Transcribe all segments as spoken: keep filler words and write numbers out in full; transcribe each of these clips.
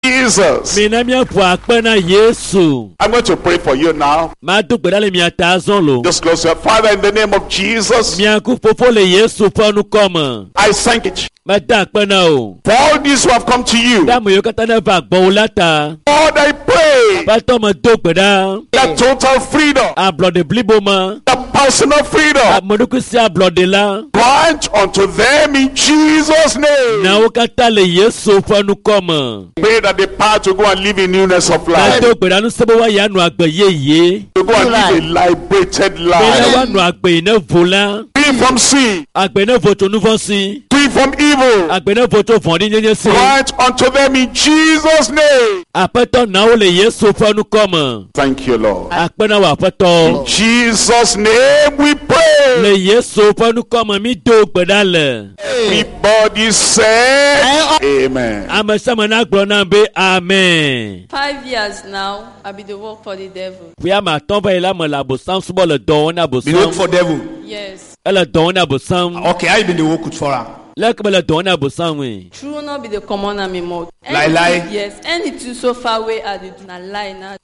Jesus. I'm going to pray for you now. Just close your Father in the name of Jesus. I thank it for all these who have come to you. Lord, I pray that total freedom, the personal freedom, grant unto them in Jesus' name. Pray that the path to go and live in newness of life, to go and live a liberated life, free from sin, free from evil. Grant unto them in Jesus' name. Thank you, Lord. In Jesus' name we pray. Everybody say amen. Amen. Five years now, I've been the work for the devil. Been work for devil? Yes. Okay, I been the work for her. True not be the common army mode. Lie lie. Yes, anything so far away I do not lie now.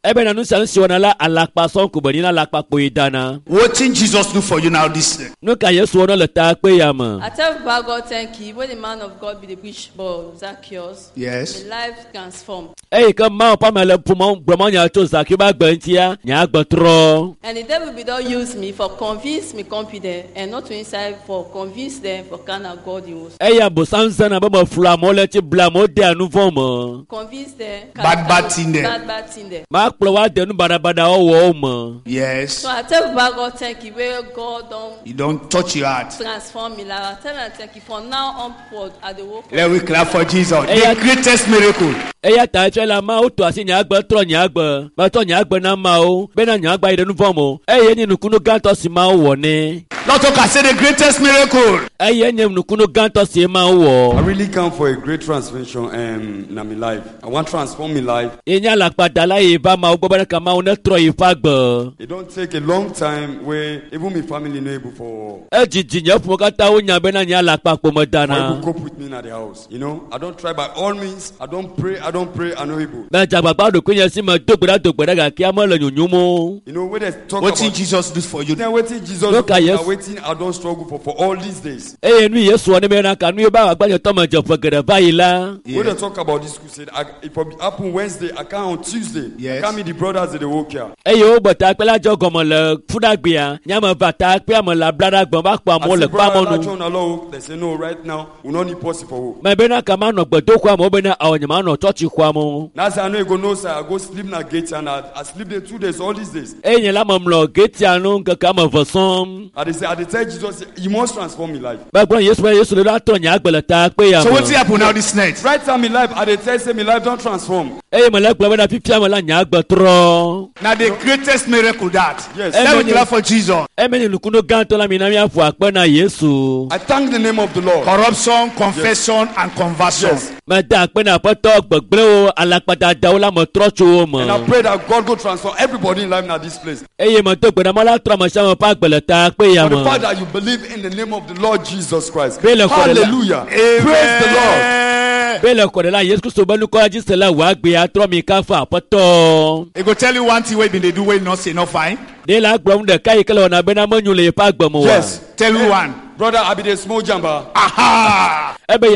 What did Jesus do for you now this day? I tell God thank you. When the man of God be the bishop Zacchaeus, yes, the life transformed. Hey, come on, Pamela Pumon, Bramonia to Zakiba Bentia, Nyagbatro. And the devil will not use me for convince me confident and not to inside for convince them for kind of God you. Eya bosanza baba flamole ti blamo de anu fomo. Convince them. Bad bad thing there. Bad bad thing there. Ma plowa de nu barabada owo mo. Yes. So I tell God thank you where God don't. You don't touch your heart. Transform me. Like I tell him thank you for now onward at the work. Let me clap for Jesus. The greatest miracle. Eya ta chela ma o to asi nyagba tro nyagba. Ba to nyagba na ma o. Be na nyagba ide nu fomo. Eye ni nukunu ganto si ma wo ne. Not talk I say the greatest miracle. Eye ni nukunu ganto. I really come for a great transformation um, in my life. I want to transform my life. It don't take a long time where even my family know able for, for able to cope with me at the house. You know, I don't try by all means. I don't pray. I don't pray. I know able. You know, when they talk what about did Jesus do for you? Then what did Jesus do for you? Waiting, I don't struggle for, for all these days. Can we about your Thomas of Vaila? When they talk about this crusade, I, if it happen Wednesday, I come on Tuesday. Yes. I come meet the brothers at the work here. Ayo, but I pela Jogomala, Fudabia, Yama Bata, Piamala, Blada, Bambakwa, Mola, Pamon. They say no, right now, we don't need possible. My Bena Kamano, but Dokwa Mobena, our Yamano, Tochi Kwamo. Now, I know you go no, sir. I go sleep in a gate and I, I sleep there two days, all these days. Hey, Lamamlo, Getiano, Kakama for some. I say, I tell Jesus, you must transform my life. But when you swear, you should not turn your attack. So what's happening now this night? Right now, my life, I tell say my life don't transform. Hey, my life, when I pick your Malanya, but throw. Now the greatest miracle that. Yes. Let me clap for Jesus. I thank the name of the Lord. Corruption, confession, yes, and conversion. Yes. And I pray that God go transform everybody in life now this place. For the fact that you believe in the name of the Lord Jesus Christ. Hallelujah. Amen. Praise the Lord. He go tell you one thing wey been dey do wey not say no fine. Yes, tell you one. Brother, I be the small jamba. Aha!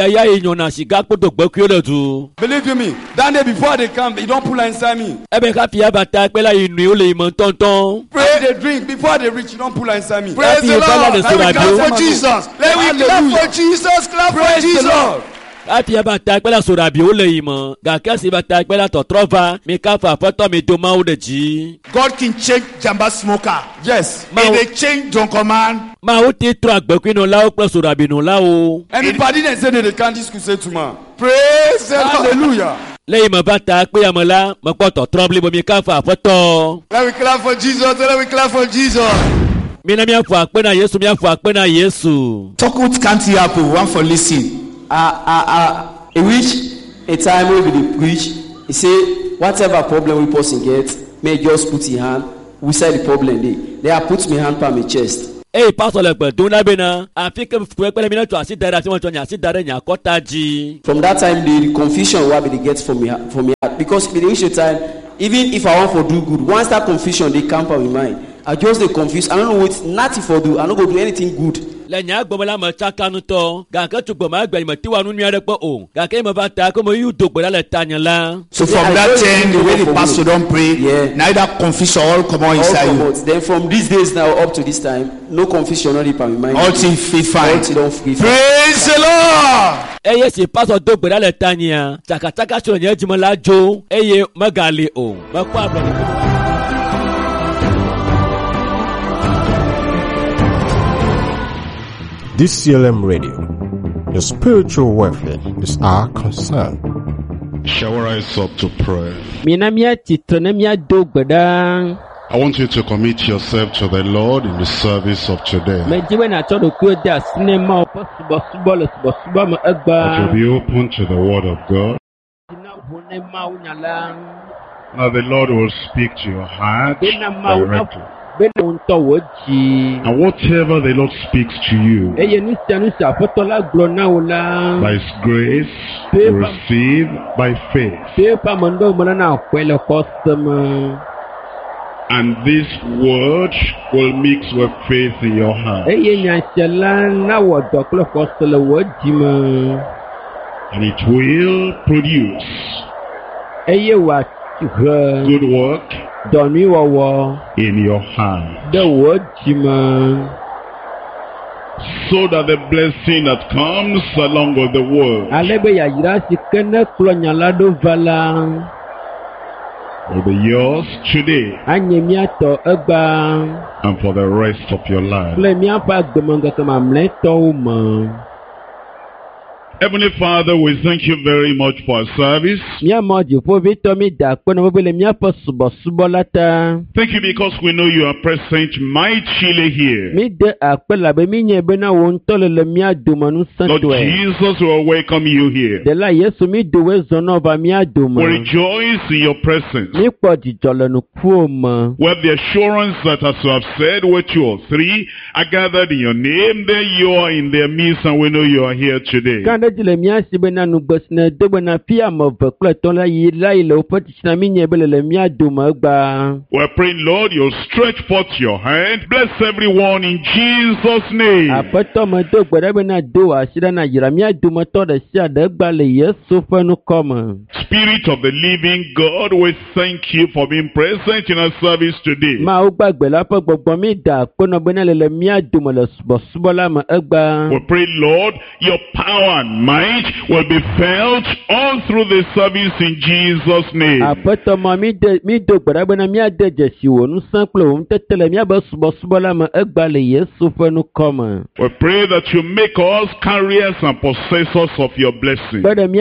Believe you me, that day before they come, you don't pull inside me. Pray they drink before they reach, you don't pull inside me. Praise the Lord. Let me clap for Jesus. Let me clap for Jesus. Clap for Jesus. Apia bata kwela sorabi ole imo gakasi bata kwela totrova mikafa poto mi doma udeji. God can change jamba smoker. Yes. Ma they change Duncan man. Ma uti tro agbeku no lao plus sorabi no lao. Anybody that say that they can't discuss to man. Praise the Lord. Hallelujah. Lei ma bata kwe amala ma poto trouble bo mikafa poto. Let me clap for Jesus. Let me clap for Jesus. Mina mi afu akpena Yesu mi afu akpena Yesu. Talk what can't happen. One for listen. Ah ah ah. He reach a time where we dey preach. He say whatever problem we person get, may just put his hand. We say the problem dey. They are put my hand on my chest. Hey, pastor lepe dona bena. Afike kwekele mina to asi dara ti won to nya asi dara nya kota ji. From that time the confusion wey we dey get from me from me time, because it reach a time, even if I want to do good, once that confusion they camp out in mind, I just they confused. I don't know what nothing for do. I don't go do anything good. Lẹ́yìn agbọ̀mọ̀lá mọ̀ tsaka nutọ̀ gàkẹ́ tó gbọ̀mọ̀ agbẹ̀yìn mọ̀ tiwa nínú yàrá pọ̀ o gàkẹ́ mọ̀ bá ta kó mọ̀ yóò dògbò lálẹ́ tanya la. So from that time, the way the pastor don't pray, yeah. neither confusion all come on inside you. Then from these days now up to this time, no confusion not in my mind. All things feel fine. All things don't feel fine. Praise the Lord. Eye si pastor dògbò lálẹ́ tanya tsakataka sọ̀rọ̀ yẹn jùmọ̀ la jo eye mẹ́gàlè o mẹ́kọ́ àbẹ̀rẹ̀. D C L M Radio, your spiritual welfare is our concern. Shall we rise up to pray? I want you to commit yourself to the Lord in the service of today. That you'll be open to the Word of God. Now the Lord will speak to your heart directly. And whatever the Lord speaks to you, by His grace, you receive by faith. And this word will mix with faith in your heart. And it will produce good work in your heart, so that the blessing that comes along with the word will be yours today and for the rest of your life. Heavenly Father, we thank you very much for our service. Thank you because we know you are present mightily here. Lord Jesus, we will welcome you here. We rejoice in your presence. We have the assurance that as you have said, where two or three are gathered in your name, there you are in their midst, and we know you are here today. We pray, Lord, you'll stretch forth your hand. Bless everyone in Jesus' name. Spirit of the living God, we thank you for being present in our service today. We pray, Lord, your power and might will be felt all through the service in Jesus' name. We pray that you make us carriers and possessors of your blessing.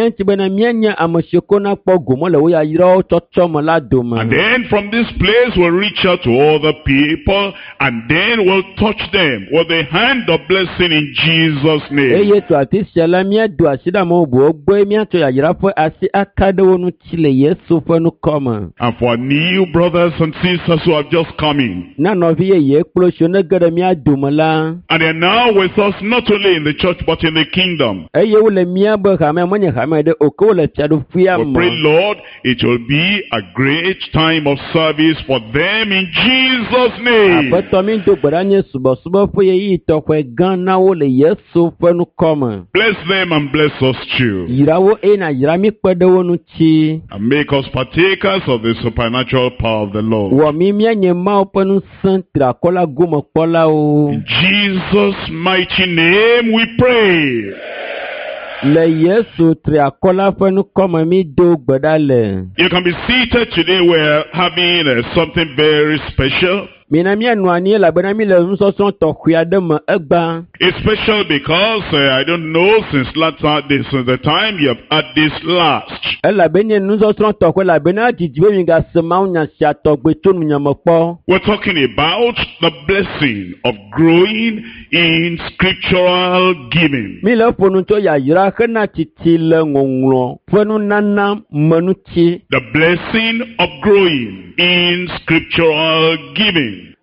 And then from this place we'll reach out to other people, and then we'll touch them with the hand of blessing in Jesus' name. And for new brothers and sisters who have just come in, and they are now with us not only in the church but in the kingdom, we pray, Lord, it will be a great time of service for them in Jesus' name. Bless them and bless us too. And make us partakers of the supernatural power of the Lord. In Jesus' mighty name we pray. You can be seated today. We're having uh, something very special. It's special because uh, I don't know since last uh, this uh, the time you have had this last. We're talking about the blessing of growing in scriptural giving. The blessing of growing in scriptural giving.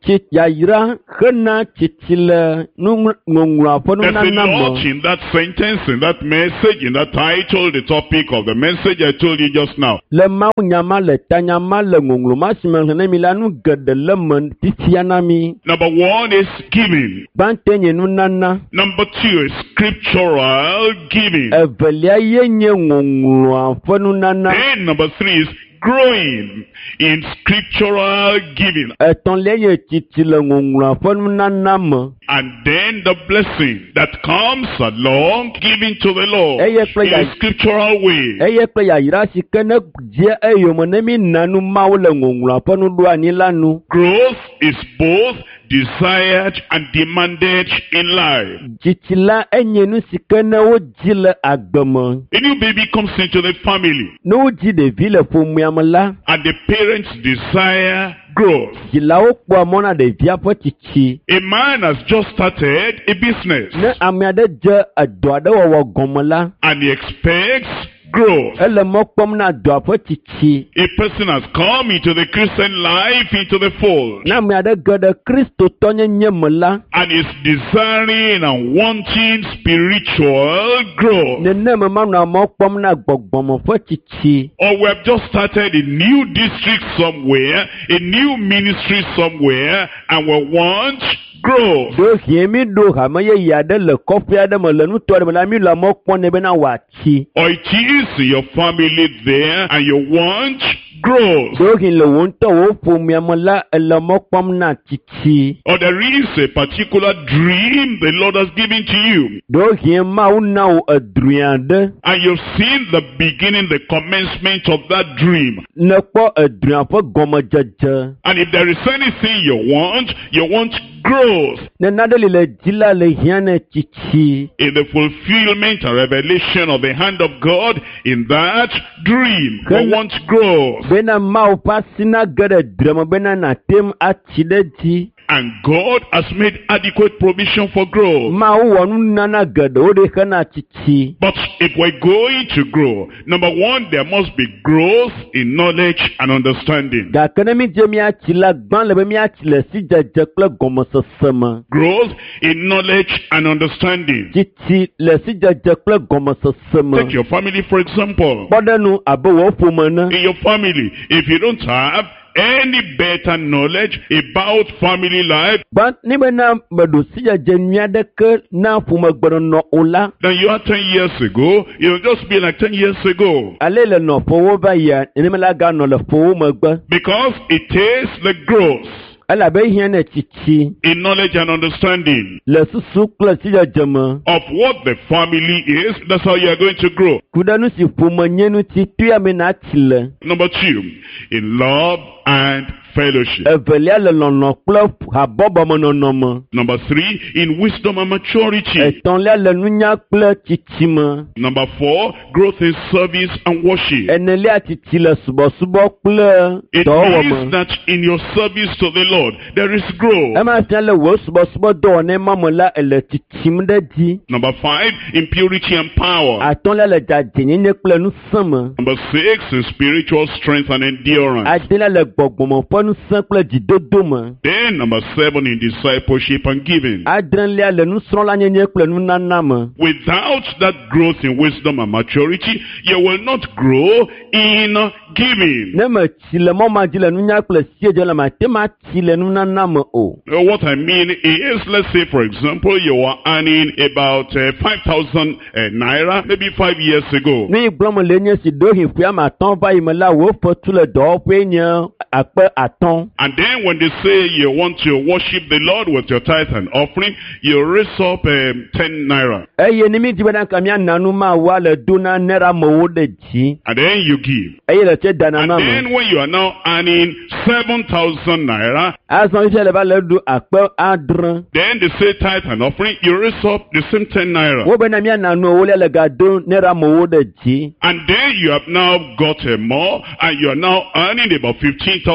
tsi yayira hena tsitsi le nu ŋɔŋlɔa ƒe There's a nunana lot me. in that sentence, in that message, in that title, the topic of the message I told you just now. Le mawu nyama le tanyama le ŋɔŋlɔ ma si me xlẽ mi la nu geɖe le me tisia na mi. Number one is giving. Gbãtɛ nye nunana. Number two is scriptural giving. Evelia ye nye ŋɔŋlɔa ƒe nunana. Then number three is growing in scriptural giving. Etɔ̃lia ye tsitsi le ŋɔŋlɔa ƒe nunana me. And then the blessing that comes along giving to the Lord Eye kple in a ya- scriptural way. Eye kple yayira si ke ne dze eyome ne mi na nu mawo le ŋɔŋlɔa ƒe nuɖoanyi la nu. Growth is both desired and demanded in life. Tsitsi la enye nu si ke ne wodzi le agbe me. A new baby comes into the family Ne wodzi ɖevi le ƒomea me la, and the parents desire growth. dzilawo kpɔa mɔ na ɖevia ƒe tsitsi. A man has just started a business Ne ame aɖe dze edɔ aɖe wɔwɔ gɔme la, and he expects growth. ele mɔ kpɔm na dɔa ƒe tsitsi. A person has come into the Christian life, into the fold, Ne ame aɖe ge ɖe kristotɔ nyenye me la, and is desiring and wanting spiritual growth. neneme ma nɔa mɔ kpɔm na gbɔgbɔme ƒe tsitsi. Or we have just started a new district somewhere, a new ministry somewhere, and we want growth. Do hie mi ɖo hame yeye aɖe le kɔƒe aɖe me le nutɔ aɖe me la mi le mɔ kpɔm nɛ bena wòatsi. Or it is your family there, and you want growth. Do hi le wo ŋutɔ wo ƒomea me la ele mɔ kpɔm na tsitsi. Or there is a particular dream the Lord has given to you, Do hie Mawu na wo edrui aɖe. and you've seen the beginning, the commencement of that dream. Ne kpɔ eduia ƒe gɔmedzedze. And if there is anything you want, you want growth Ne naɖe li le dzi la le hia ne tsitsi. in the fulfillment and revelation of the hand of God in that dream. You Can- want growth. Bena Mawu ƒe asi na ge ɖe dre me bena nàtem atsi ɖe dzi. And God has made adequate provision for growth. Mawu wɔ nunana geɖewo ɖe xe na tsitsi. But if we're going to grow, number one, there must be growth in knowledge and understanding. Gake ne mi dze miatsi la, gbã le be miatsi le sidzedze kple gɔmesese me. Growth in knowledge and understanding. Tsitsi le sidzedze kple gɔmesese me. Take your family, for example. Kpɔ ɖe nu abe wò ƒome ne. In your family, if you don't have any better knowledge about family life Gbã ne be na meɖo sidzedze nyui aɖeke na ƒomegbenɔnɔ o la, than you had ten years ago, you'll just be like ten years ago. ale le nɔƒewo va yia, nenema la ganɔ le ƒewo megbe. Because it is the growth Elabe hia ne tsitsi in knowledge and understanding le susu kple sidzedze me. of what the family is. That's how you are going to grow. Ku ɖe nu si ƒome nye ŋuti tui ame na tsi le. Number two, in love and fellowship. Evelia le lɔlɔ kple habɔbɔmenɔnɔ me. Number three, in wisdom and maturity. Etɔ̃lia le nunya kple tsitsi me. Number four, growth in service and worship. Enelia tsitsi le subɔsubɔ kple It dɔwɔwɔ means me. that in your service to the Lord, there is growth. Ema fia le wò subɔsubɔ dɔwɔnɛ ma me la ele tsitsim ɖe dzi. Number five, in purity and power. Atɔ̃lia le dzadzenyenye kple nusẽ me. Number six, in spiritual strength and endurance. Adelia le gbɔgbɔme ƒe nusẽ kple dzidodo me. Then number seven, in discipleship and giving. Adrelia le nusrɔ̃la nyenye kple nunana me. Without that growth in wisdom and maturity, you will not grow in giving. Ne me tsi le mɔ ma dzi le nunya kple siedze le mate ma tsi le nunana me o. Uh, What I mean is, let's say, for example, you are earning about uh, five thousand uh, naira maybe five years ago. Nu yi gblɔm le nye si do hi ƒe ame atɔ̃ va yi me la, wò fetu le dɔwɔƒe nye akpe atɔ̃. And then when they say you want to worship the Lord with your tithe and offering, you raise up um, ten naira. Eye ne mi di be na ka mia nu ma wa le do na naira mewo ɖe dzi. And then you give. Eye le tse dana And ma me. then when you are now earning seven thousand naira, Azɔ yi le va le do akpe adre. then they say tithe and offering, you raise up the same ten naira. Wo be na mia nu wo le ga do naira mewo ɖe dzi. And then you have now got uh, more, and you are now earning about fifteen thousand naira.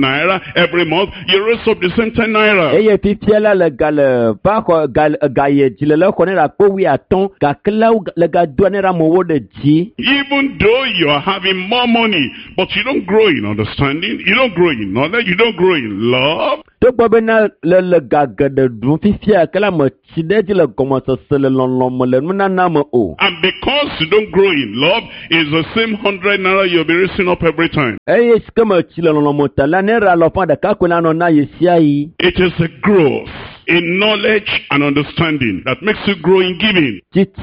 naira every month, you raise up the same ten naira. Eye fifia la le gale va ko gal gaye jile le ko ne la ko wi aton ga kla le ga do ne ra mo wo de ji. Even though you are having more money, but you don't grow in understanding, you don't grow in knowledge, you don't grow in love. To gbo na le le ga de du fifia kala mo ti de ji le gomo so se le lon lon mo le nu na na mo o. And because you don't grow in love, it's the same hundred naira you'll be raising up every time. Eye skema ti le lon mo ta la ne ra lo fa de ka ko na no na ye sia yi. It is a growth in knowledge and understanding that makes you grow in giving.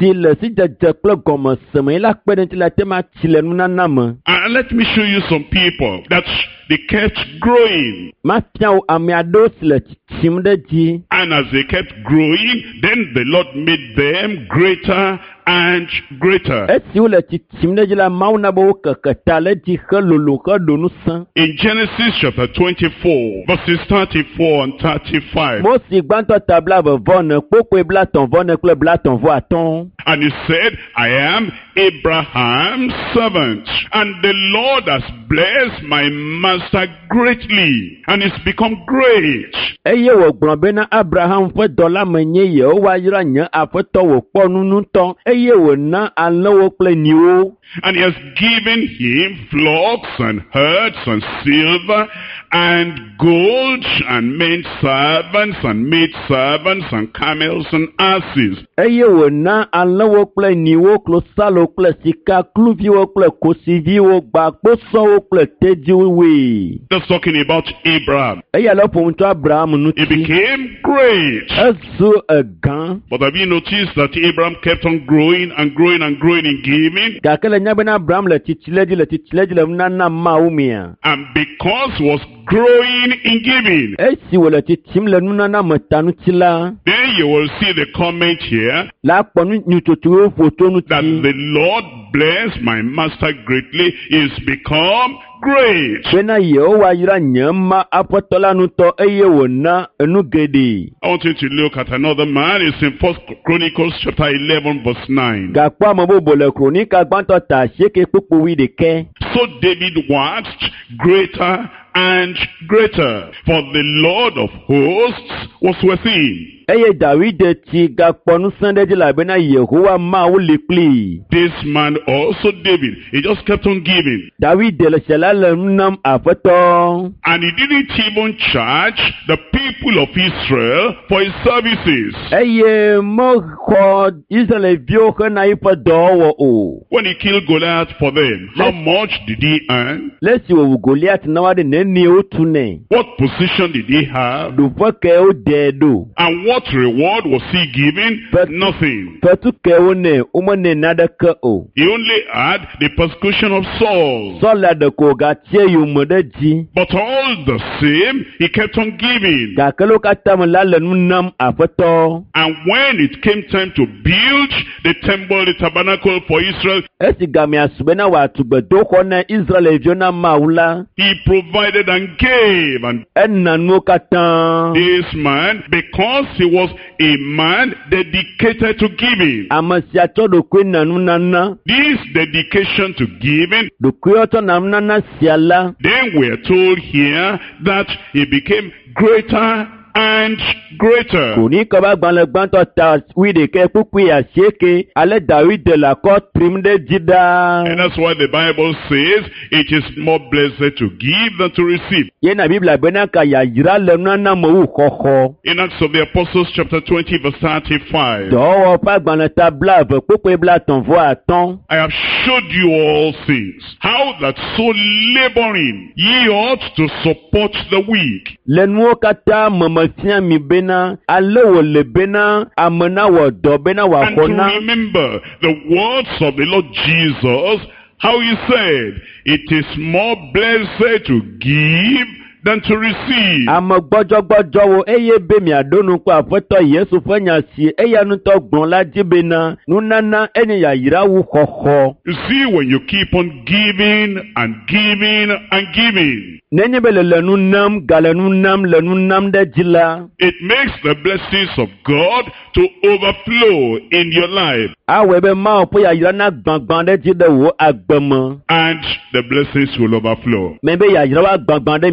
And let me show you some people that they kept growing. And as they kept growing, then the Lord made them greater and greater. In Genesis chapter twenty-four, verses thirty-four and thirty-five. And he said, I am Abraham's servant, and the Lord has blessed my master greatly, and he's become great. And he has given him flocks and herds and silver and gold and men servants and maid servants and camels and asses. That's talking about Abraham. He became great. But have you noticed that Abraham kept on growing and growing and growing in giving? And because he was growing in giving, then you will see the comment here that the Lord bless my master greatly is become great. I want you to look at another man. It's in First Chronicles chapter eleven verse nine. So David waxed greater and greater, for the Lord of hosts was with him. This man also, David, he just kept on giving. And he didn't even charge the people of Israel for his services. When he killed Goliath for them, how much did he earn? What position did he have? And what reward was he given? Nothing. He only had the persecution of Saul. But all the same, he kept on giving. And when it came time to build the temple, the tabernacle for Israel, he provided and gave. And this man, because he was a man dedicated to giving, this dedication to giving, then we are told here that he became greater and greater. And that's why the Bible says it is more blessed to give than to receive. In Acts of the Apostles chapter twenty verse thirty-five, I have showed you all things, how that so laboring ye ought to support the weak. And to remember the words of the Lord Jesus, how he said, it is more blessed to give than to receive. You see, when you keep on giving and giving and giving, it makes the blessings of God to overflow in your life. And the blessings will overflow.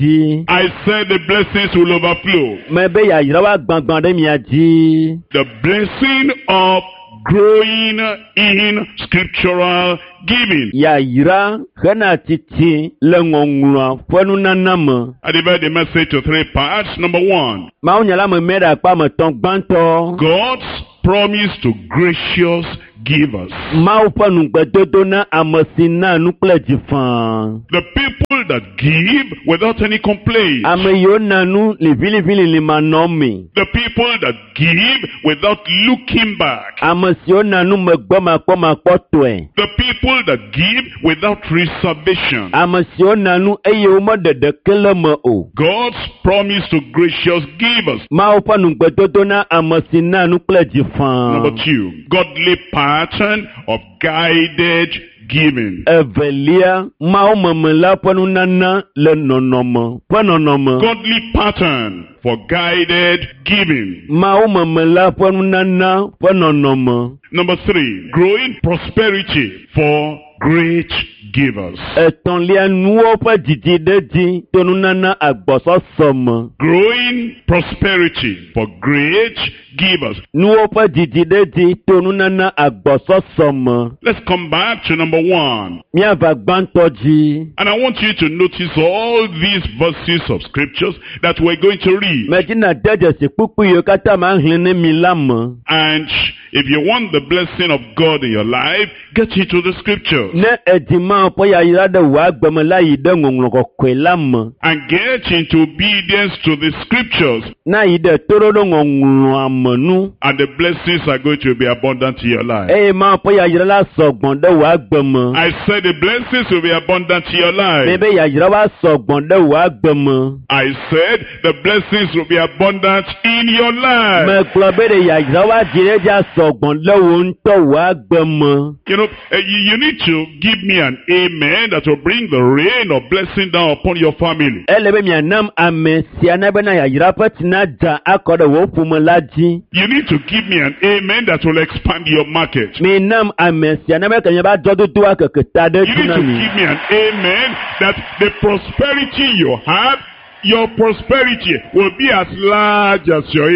dzi. I said the blessings will overflow. Mɛ be yayra wa gbãgbã ɖe mia dzi. The blessing of growing in scriptural giving. Yayra hena titi le ŋɔŋlɔa ƒe nunana me. I divide the message to three parts. Number one, Mawu nya la me mɛ ɖe akpa me tɔn gbãtɔ. God's promise to gracious givers. Mawu ƒe nugbedodo na ame si na nu kple dzifã. The people that give without any complaint. Ame yiwo na nu livilivili li manɔ me. The people that give without looking back. Ame siwo na nu megbe makpɔ makpɔ tɔe. The people that give without reservation. Ame siwo na nu eye wome ɖeɖe ke le me o. God's promise to gracious givers. Mawu ƒe nugbedodo na ame si na nu kple dzifã. Number two, godly pattern of guided giving. Evelia, Mawu meme la ƒe nunana le nɔnɔme ƒe nɔnɔme. Godly pattern for guided giving. Mawu meme la ƒe nunana ƒe nɔnɔme. Number three, growing prosperity for great givers. Etɔ̃lia nuwo ƒe didi ɖe dzi to nunana agbɔsɔsɔ me. Growing prosperity for great givers. Nuwo ƒe didi ɖe dzi to nunana agbɔsɔsɔ me. Let's come back to number one. Míava gbãtɔ dzi. And I want you to notice all these verses of scriptures that we're going to read. Mɛdina de dzesi kpukpu yiwo katã ma hlẽ ne mi la me. And if you want the blessing of God in your life, get into the scriptures. Ne edima ƒe yayra ɖe wò agbeme la yi ɖe ŋɔŋlɔ kɔkɔe la me. And get into obedience to the scriptures. Na yi ɖe toɖoɖo ŋɔŋlɔa me nu. And the blessings are going to be abundant in your life. Eye ma ƒe yayra la sɔgbɔn ɖe wò agbeme. I said the blessings will be abundant in your life. Me be yayra wa sɔgbɔn ɖe wò agbeme. I said the blessings will be abundant in your life. Me gblɔ be ɖe yayra wa dzi ɖe dza sɔgbɔn ɖe wò ŋutɔ wò agbeme. You know, uh, you, you need to give me an amen that will bring the rain of blessing down upon your family. Ele be mianam ame sia na bena yayra ƒe tina dza akɔ ɖe wò ƒome la dzi. You need to give me an amen that will expand your market. Mi nam ame sia na be ke miaba dzɔdodo akeke ta ɖe You need dzi na to mi. give me an amen that the prosperity you have, your prosperity will be as large as your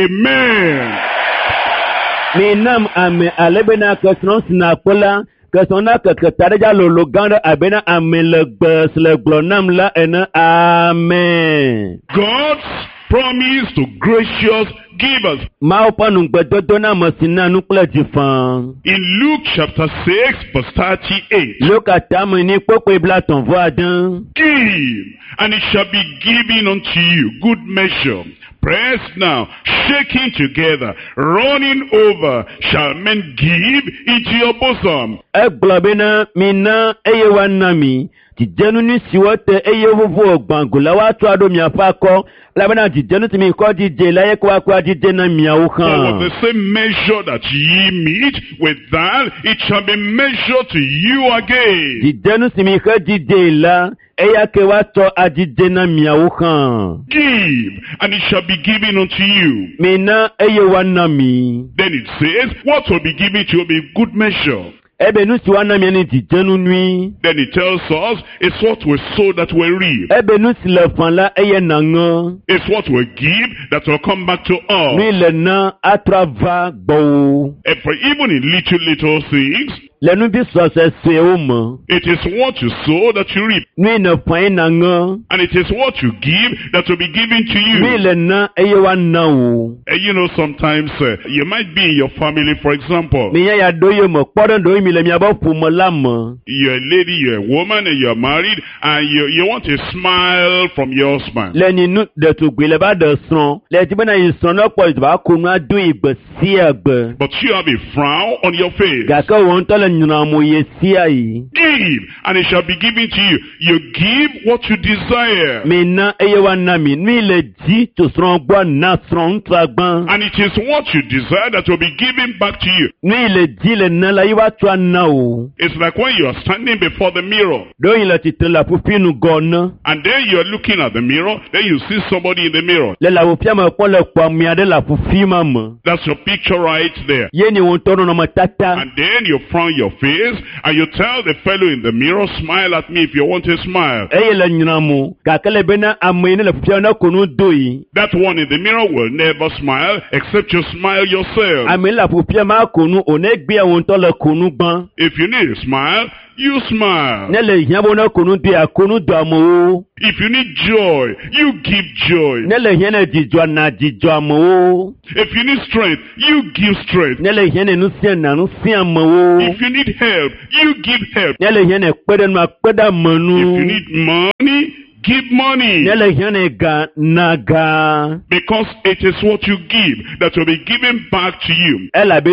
amen. Mi nam ame ale bena kesrɔ̃ si na kpɔ la kesrɔ̃ na keke ta ɖe dza lolo gã ɖe abena ame legbe si le gblɔ nam la ene. Amen. God's promise to gracious givers. Mawu ƒe nugbedodo na ame si na nu kple dzifã. In Luke chapter six verse thirty-eight. Luka tame ni kpokpe bla tɔn vɔ ade. Give, and it shall be given unto you, good measure, pressed now, shaking together, running over, shall men give into your bosom. Egblɔ bena mina eye woana mi. Dzidzenu nu siwo te eye vovo gbãgo la woatrɔ aɖo miaƒe akɔ elabena dzidzenu si mi kɔ dzidze la ye ko woakɔ adzidze na miawo For hã. with the same measure that ye meet, with that it shall be measured to you again. Dzidzenu si mi xe dzidze la eya ke woatrɔ adzidze na miawo hã. Give, and it shall be given unto you. Mina eye woana mi. Then it says, what will be given to you will be good measure. Ebe nu si woana mi ni dzidzenu nui. Then it tells us, it's what we sow that we reap. Ebe nu si le fã la eye naŋe. It's what we give that will come back to us. Nui le na atrɔ va gbɔwo. And for even in little, little things, Le nu bi sɔsɔ suewo me. it is what you sow that you reap. Nui ne fã ye naŋe. And it is what you give that will be given to Nui you. le na eye woana wo. And you know, sometimes uh, you might be in your family, for example. Mi nya ya ɖo ye me kpɔ ɖe ɖo mi le miabe ƒome la me. You're a lady, you're a woman, and you're married, and you, you want a smile from your husband. Le ni nu ɖetugbi le va ɖe srɔ̃. Le ti bena yi srɔ̃ ne kpɔ yi va ko nua do yi gbe sia gbe. But you have a frown on your face. Gake wo ŋutɔ le nyram ye sia yi. Give, and it shall be given to you. You give what you desire. Mi na eye woana mi. Nui le dzi tso srɔ̃ gbɔ na srɔ̃ ŋutua gbã. And it is what you desire that will be given back to you. Nui le dzi le na la yi woatrɔ ana wo. It's like when you are standing before the mirror, Ɖo yi le tsitre le aƒuƒui nugɔ ne. and then you're looking at the mirror, then you see somebody in the mirror. Le le aƒuƒuia me kpɔ le kpɔmia ɖe le aƒuƒui ma me. That's your picture right there. Ye ni wo ŋutɔ nɔnɔmetata. And then you frown your face, and you tell the fellow in the mirror, smile at me if you want to smile. That one in the mirror will never smile except you smile yourself. If you need a smile, you smile. If you need joy, you give joy. If you need strength, you give strength. If you need help, you give help. If you need money, give money. Because it is what you give that will be given back to you.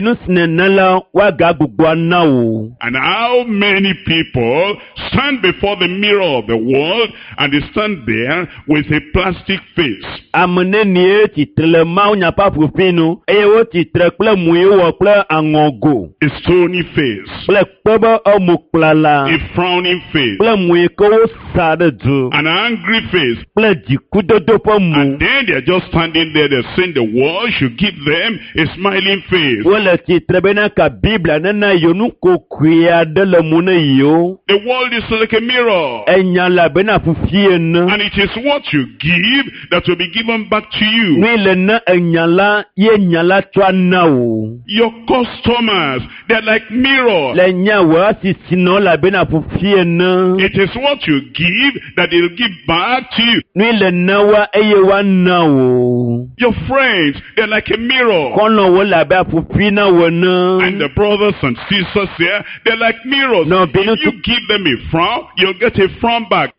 And how many people stand before the mirror of the world and they stand there with a plastic face? A stony face. A frowning face. An angry face. And then they're just standing there, they're saying the world should give them a smiling face. The world is like a mirror. And it is what you give that will be given back to you. Your customers, they're like mirrors. It is what you give that they'll give back to you. Your friends, they're like a mirror. And the brothers and sisters here, they're like mirrors. If you give them a frown, you'll get a frown back.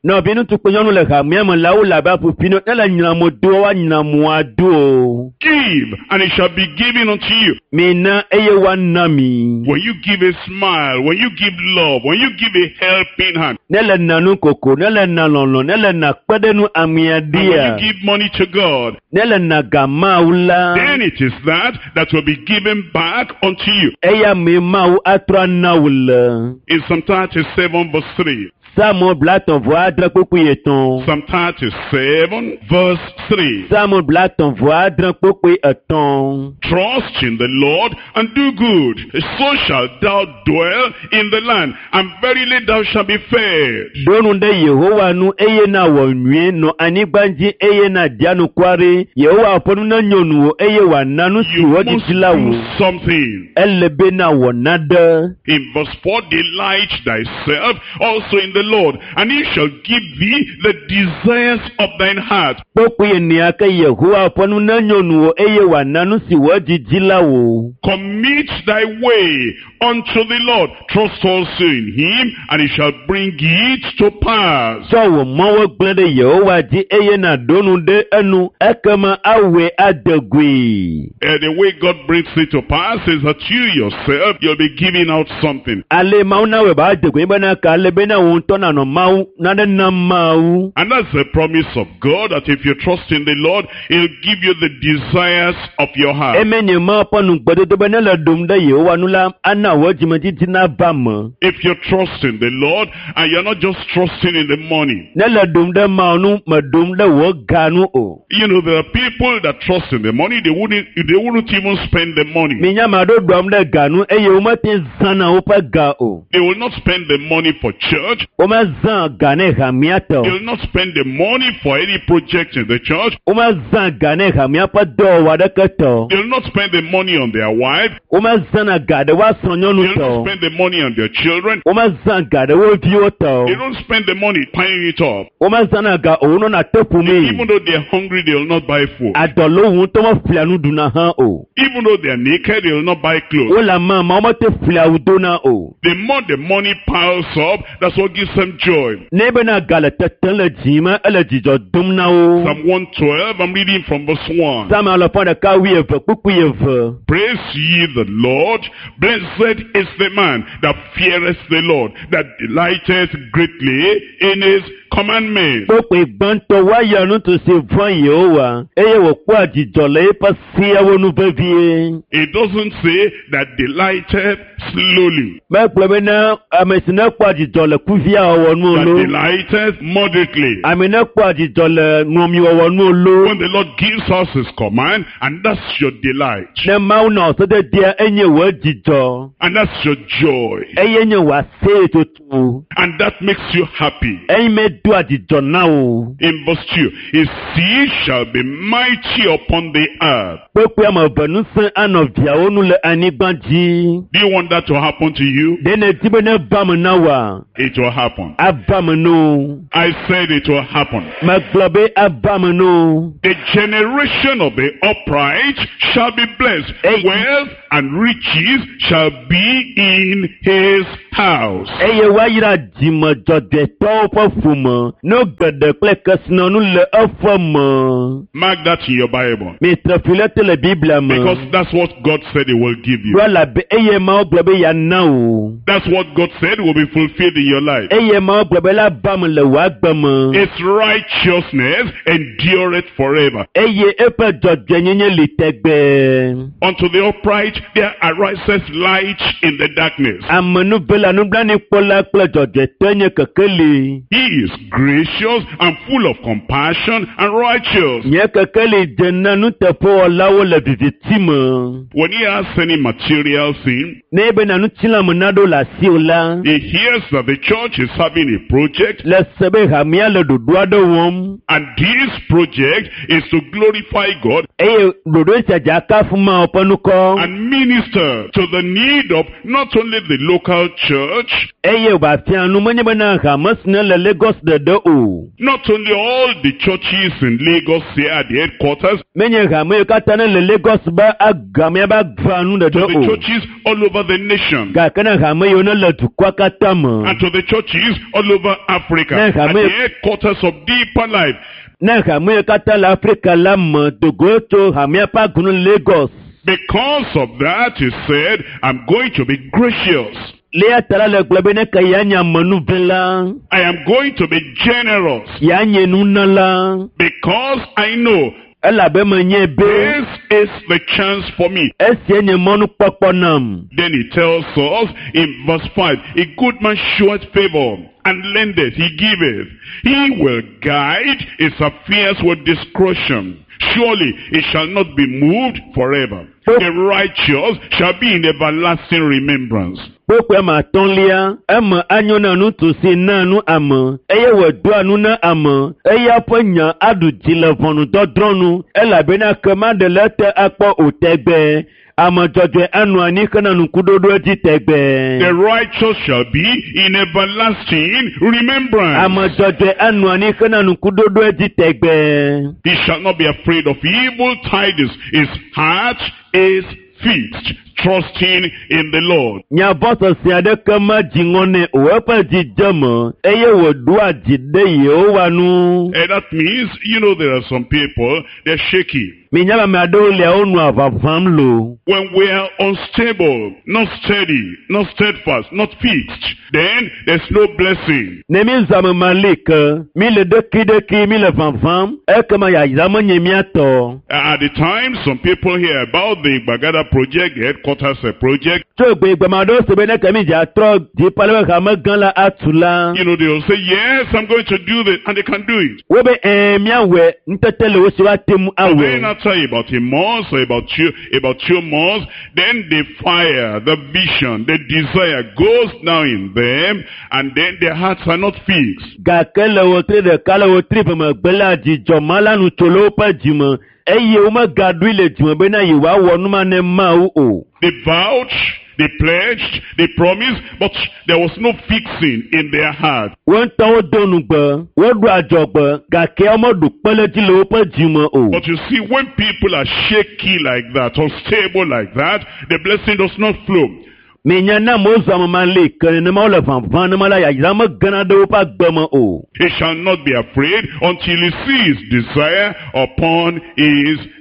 Give, and it shall be given unto you. When you give a smile, when you give love, when you give a helping hand, and when you give money to God, then it is that that will be given back unto you. In Psalm thirty-seven verse three. Psalm thirty-seven verse three. Trust in the Lord and do good, so shalt thou dwell in the land, and verily thou shalt be fed. You must do something. In verse four, delight thyself also in the Lord, and he shall give thee the desires of thine heart. Commit thy way unto the Lord. Trust also in him, and he shall bring it to pass. Uh, the way God brings it to pass is that you yourself, you'll be giving out something. And that's the promise of God, that if you trust in the Lord, he'll give you the desires of your heart. If you trust in the Lord, and you're not just trusting in the money. You know, there are people that trust in the money, they wouldn't, they wouldn't even spend the money. They will not spend the money for church. They will not spend the money for any project in the church. They will not spend the money on their wife. They will not spend the money on their children. They don't spend the money piling it up. Even though they're hungry, they will not buy food. Even though they're naked, they will not buy clothes. The more the money piles up, that's what gives them joy. Psalm one twelve, I'm reading from verse one. Praise ye the Lord. Blessed is the man that feareth the Lord, that delighteth greatly in his commandments. Kpokpe gbãtɔ woayɔ nutusi vɔ̃ Yehowa, eye wòkpɔ adzidzɔ le eƒe seawo nu vevie. It doesn't say that delighted slowly. Mekplɔ be ne ame si nekpɔ adzidzɔ le kuvia wɔwɔ nu That lo. delighted moderately. Ame nekpɔ adzidzɔ le ŋɔmiwɔwɔ nu lo. When the Lord gives us His command, and that's your delight. Ne Mawu na ɔsededia enye wò dzidzɔ, And that's your joy. eye nye wò aseye tutu. And that makes you happy. Eyi medo adzidzɔ na wo. In verse two, His seed shall be mighty upon the earth. Kpekpe ame eve ŋusẽ anɔ viawo nu le anyigba dzi. Do you want that to happen to you? De ne di be ne ba me na woa, It will happen. aba me no. I said it will happen. Megblɔ be aba me no. The generation of the upright shall be blessed. Hey. Wealth and riches shall be in his house. Eye woayra dzimedzɔdetɔwo ƒe ƒome, no geɖe kple kesinɔnu le eƒe me. Mark that in your Bible. Mitre fi le te le Biblia me. Because that's what God said He will give you. Ɖo elabe eye Mawu gblɔ be yeana wo. That's what God said will be fulfilled in your life. Eye Mawu gblɔ be la ba me le wò agbe me. Its righteousness endureth forever. Eye eƒe dzɔdzɔenyenye li tegbe. Unto the upright there arises light in the darkness. Ame nu be la nublanuikpɔla kple dzɔdzɔetɔ nye kekeli. He is gracious and full of compassion and righteous. Nye kekeli dzena nuteƒewɔlawo le viviti me. When he has any material thing, Ne ebe na nutilame naɖewo le asiwò la, he hears that the church is having a project, le se be hamia le ɖoɖo aɖe wɔm. and this project is to glorify God Eye ɖoɖo sia dze akafu Mawu ƒe nukɔ. and minister to the need of not only the local church, Eye wòafia nu menye bena hame si ne le Lagos ɖeɖe o. not only all the churches in Lagos here at the headquarters, Menye hame yiwo katã ne le Lagos be agamea be agva nu to ɖeɖe the o. churches all over the nation, Gake ne hame yiwo ne le dukɔa katã me. and to the churches all over Africa, Yes, at I the mean- headquarters of Deeper Life. Ne hame yiwo katã le Afrika la me dogo tso hamea ƒe agunu Lagos. Because of that, he said, I'm going to be gracious. Lea ta la le gblɔ be ne ke yeanye amenuve la, I am going to be generous. yeanye nunala. Because I know Elabe menye be, this is the chance for me. esie nye mɔnukpɔkpɔ nam. Then he tells us in verse five, a good man showeth favor and lendeth, he giveth. He will guide his affairs with discretion. Surely it shall not be moved forever. The righteous shall be in everlasting remembrance. Kpokpe ma atɔ̃lia, eme anyo na nutusi na nu ame, eye wòdoa nu na ame, eya ƒe nya aɖu dzi le ʋɔnudɔdrɔ̃nu, elabena ke maɖe le ete akpɔ o tegbe. Ame dzɔdzɔe anɔ anyi hena ŋkuɖoɖo dzi tegbe. The righteous shall be in everlasting remembrance. Ame dzɔdzɔe anɔ anyi hena ŋkuɖoɖo dzi tegbe. He shall not be afraid of evil tidings. His heart is fixed, trusting in the Lord. Nyabɔsɔsi aɖeke medzi ŋɔ nɛ o, eƒe dzidzeme, eye wòɖoa dzi ɖe Yehowa nu. And that means, you know, there are some people, they're shaky. Minya ame aɖewo lia wonɔ aʋaʋãm lo. When we are unstable, not steady, not steadfast, not fixed, then there's no blessing. Ne mi zãme ma li ke, mi le ɖekiɖeki, mi le ʋaʋãm, ekema yayra menye míatɔ. At the time, some people hear about the Bagada project, the headquarters uh, project. Tso gbe gbema ɖewo se be ne ke mi dze atrɔ dziƒa le be hame gã la atu la. You know, they'll say, yes, I'm going to do this, and they can do it. Wo be ɛɛ míawɛ ntete le wo si wa te mu And when awɛ. after about a month or about two, about two months, then the fire, the vision, the desire goes down in them, and then their hearts are not fixed. Gake le wotri ɖeka le wotri ƒe megbe la dzidzɔ ma la nu tso le woƒe dzime, eye womegaɖoe le dzime bena yewoawɔ numa ne Mawu o. They vowed, they pledged, they promised, but there was no fixing in their heart. Wo ŋutɔ wodo nugbe, woɖo adzɔgbe, gake womeɖo kpeledzi le woƒe dzime o. But you see, when people are shaky like that, unstable like that, the blessing does not flow. Minya na mozɔ ame ma li ke nenema wole ʋaʋã nema la yayra megana ɖe woƒe agbe me o. He shall not be afraid until he sees desire upon his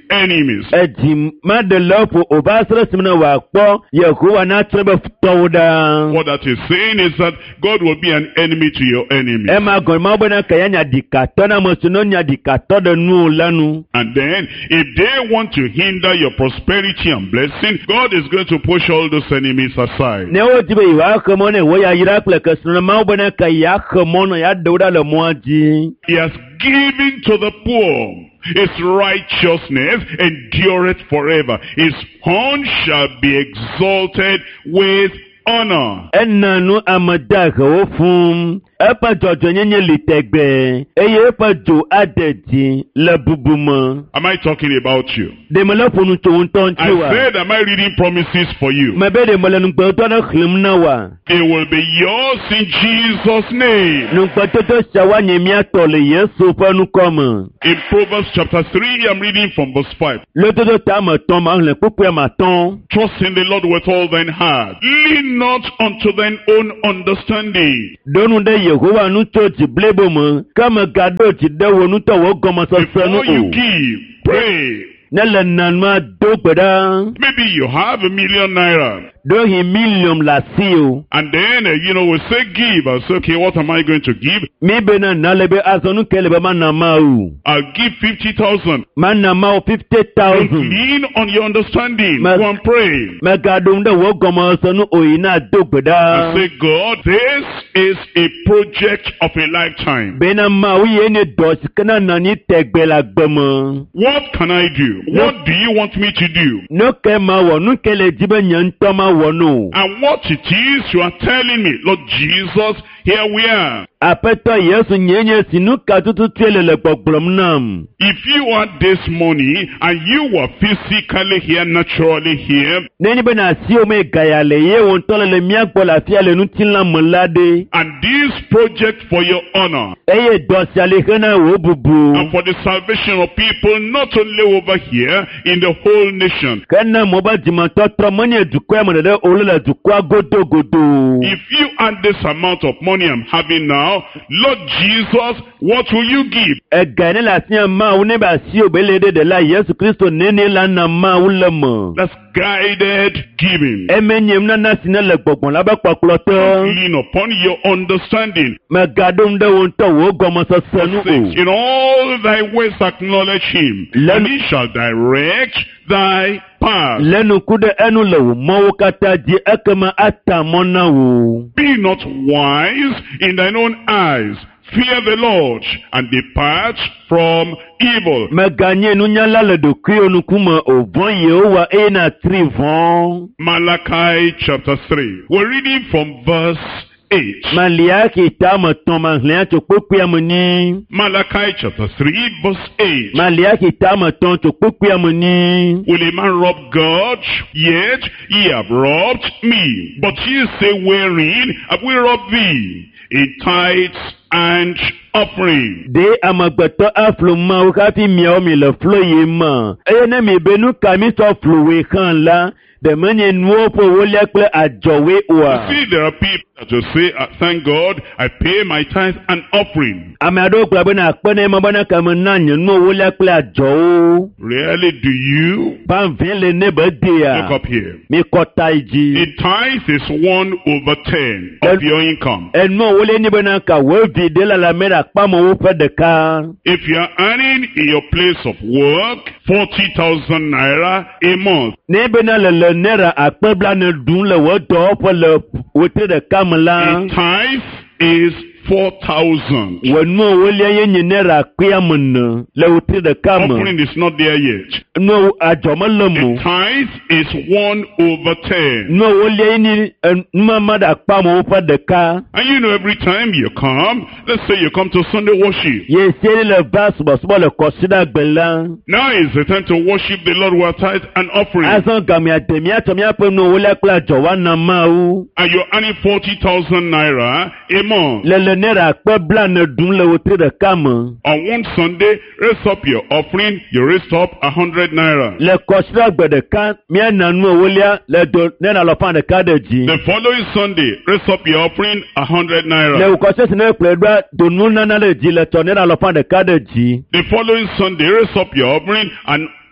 enemies. Eji madelepo obasra simna wa kpo Yehowa na trebe towda. What that is saying is that God will be an enemy to your enemy. Ema gonma bona kayanya dikato na mosuno nya dikato de nu lanu. And then if they want to hinder your prosperity and blessing, God is going to push all those enemies aside. Ne o tibe wa komo ne wo ya yira kle kesno ma bona kaya komo no ya dawda le moaji. He has given to the poor. His righteousness endureth forever. His horn shall be exalted with honor. Enanu amadaga ofum. Epa jojo nyenye litegbe. Eye epa jo adedi le bubuma. Am I talking about you? De melepo nu to unton I chiwa. said, am I reading promises for you? Mebe de melenu gbeto na khlimna wa. It will be yours in Jesus' name. Nu gbeto shawa nyemia tole Yesu pa nu koma. In Proverbs chapter three, I'm reading from verse five. Le toto ta ma ton ma le pupu ma ton. Trust in the Lord with all thine heart. Lean not unto thine own understanding. Donu de Yehowa nu to ti blebo mo. Kama gado ti de wo nu to wo gomo so so nu. Before you give, pray. Nele nanma do gbeda. Maybe you have a million naira. Do hi million la siyo. And then, uh, you know, we say give. I say, okay, what am I going to give? Mi bena nalebe azonu kelebe manama u. I'll give fifty thousand. Manama u fifty Don't thousand. lean on your understanding. Ma- Go and pray. Megadum de wo gomo so nu oyina do And gbeda. say, God, this is a project of a lifetime. Bena ma u ye ne do sikana nani tegbe la gbemo. What can I do? What do you want me to do? No ke ma wo nu kele jibe nyanto ma wo no. And what it is you are telling me, Lord Jesus, here we are. Apeto Yesu nyenye sinu katutu twele le gbogbrom nam. If you had this money and you were physically here, naturally here, Neni bena si o me gayale ye won tole le miagbo la fia le nu tinla molade. and this project for your honor Eye dosi ale hena wo bubu. and for the salvation of people, not only over here, in the whole nation. Kana moba jimanto tromoni dukwa monede olula dukwa godo godo. If you had this amount of money I'm having now, Lord Jesus, what will you give? Egane la siya ma une ba si obelede de la Yesu Kristo nene la na ma ulemo. That's guided giving. Emenye mna na sine le gbogbon la ba pakloto. Lean upon your understanding. Me gadum de wonto wo gomo so senu o. In all thy ways acknowledge him, Let- and he shall direct thy path. Lenu kude enu le wo mo kata di ekema atamona wo. Be not wise in thine own eyes. Fear the Lord, and depart from evil. Me ganye nu nyala le do kri onu kuma o von Yehowa e na tri von. Malachi chapter three. We're reading from verse eight. Malia ki ta ma ton ma hlen to poku amani. Malachi chapter three, verse eight. Malia ki ta ma ton to poku amani. Will a man rob God? Yet ye have robbed me. But ye say, wherein have we robbed thee? In tithes and offering. De amagbeto aflo ma o ka fi mi o mi le flo ye ma. Eye na mi benu ka mi so flo we kan la. De menye nuo po wo lekle ajowe wa. See, there are people that will say, uh, thank God, I pay my tithes and offering. Amado kwa bena akpene ma bana kama nanye nuo wo lekle ajowo. Really, do you? Pan vele ne Look bedia. up here. Mi kota iji. The tithe is one over ten of your income. Enmo wo le ni bena ka wo vide la la mera kpamo wo fe de ka. If you are earning in your place of work forty thousand naira a month, Ne bena le le nera akpebla ne dun le wo do po le wote de kamla. a tithe is four thousand. Wenmo wo le ye nye nera kwiamna le wote de kam. Offering is not there yet. No ajomalomo. The tithe is one over ten. No wo le ni mama da kpamo wo fe de ka. And you know, every time you come, let's say you come to Sunday worship. Ye se le va suba suba le kosida gbela. Now is the time to worship the Lord with tithe and offering. Azan gami atemi atomi apo no wo le kla jowa na ma u. And you're earning forty thousand naira a month. Le le nera kpebla ne dun le wote de kam. On one Sunday, raise up your offering, you raise up a hundred naira. Le kosida gbede ka mi ananu wo le le do nera lo pan de ka de ji. The following Sunday, raise up your offering, a hundred Le naira. ukose sine pledwa do nu nana le ji le to nera lo pan de ka de ji. The following Sunday, raise up your offering and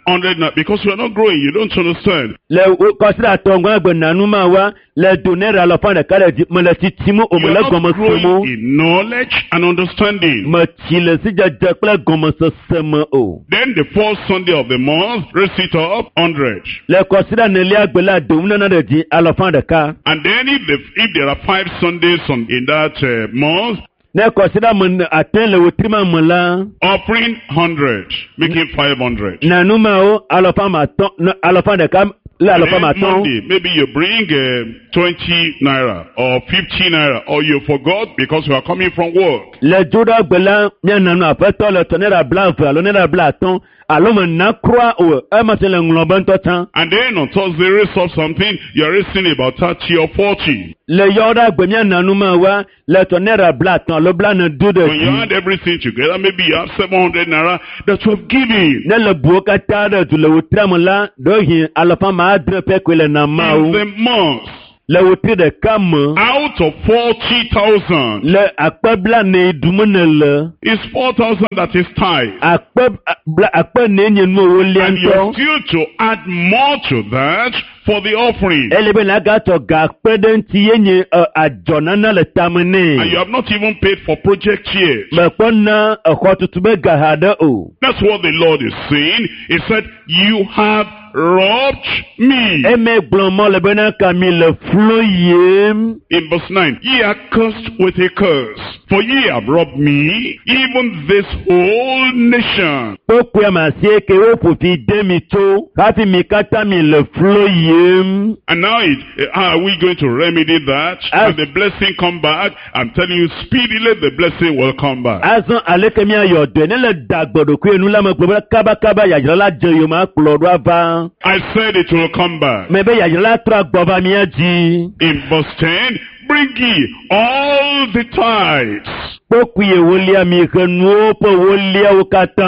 hundred naira because you are not growing. You don't understand. Le kɔsira tɔngɔn agbe nanu ma wa le do naira alɔfa ɖeka ɖe dzi me le titi mu o me You le are gɔme not growing se mu in knowledge and understanding. me tsi le sidzedze kple gɔmesese me o. Then the fourth Sunday of the month, raise it up hundred. Le kɔsira nelia agbe la dom nana ɖe dzi alɔfa ɖeka. And then if the, if there are five Sundays on, in that uh, month, Ne kɔsira me ate le wotiri ma me la. offering hundred, making five hundred. Nanu ma o alɔfa ma tɔn ne alɔfa ɖeka le And alɔfa ma then tɔn. Monday, maybe you bring uh, twenty naira or fifty naira, or you forgot because you are coming from work. Le joɖa gbe la mia nanu aƒetɔ le tɔ naira bla eve alo naira bla atɔn alo me na kura o ema se le ŋlɔ be ŋutɔ tsã. And then on Thursday, raise up something, you are raising about thirty or forty. Le yɔɖa gbe mia nanu ma wa le tɔ naira bla atɔn alo bla ne do ɖe When you dzi. add everything together, maybe you have seven hundred naira that you have given. Ne le buwo katã ɖe du le wotria me la ɖo hin alɔfa ma adre pɛ koe le na In mawo. the month, Le wotri ɖeka me out of forty thousand, le akpe bla ne dume ne le. it's four thousand that is tithe. Akpe bla akpe ne nye nu ewolia And you are ŋutɔ. still to add more to that for the offering. Ele be na gatɔ ga akpe ɖe ŋuti ye nye ɛ, adzɔnana le tame And you nɛ. have not even paid for project yet. Mekpɔ na exɔtutu be ga ha ɖe o. That's what the Lord is saying. He said, you have robbed me. Eme gblɔ mɔ le bena kami le flo yem. In verse nine, ye are cursed with a curse, for ye have robbed me, even this whole nation. Kpokpoe ma sie ke wo ƒofi de mi to hafi mi katã mi le flo yem. And now, it, how are we going to remedy that? As- And the blessing come back? I'm telling you, speedily the blessing will come back. Azɔ aleke miayɔ dɔe ne le da gbɔɖokui nu la me gblɔ be kabakaba yayra la dze yome akplɔ ɖo ava. I said it will come back. Me be yayra la trɔ agbɔ va mia dzi. In verse ten, bring ye all the tithes, Kpokui ewolia mi he nuwo ƒe woliawo